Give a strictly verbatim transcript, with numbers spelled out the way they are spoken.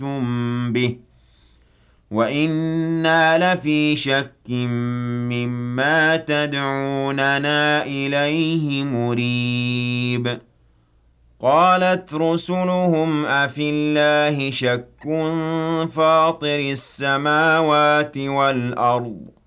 به وَإِنَّا لَفِي شَكٍّ مِّمَّا تَدْعُونَنَا إِلَيْهِ مُرِيبٍ قَالَتْ رُسُلُهُمْ أَفِي اللَّهِ شَكٌّ فَاطِرِ السَّمَاوَاتِ وَالْأَرْضِ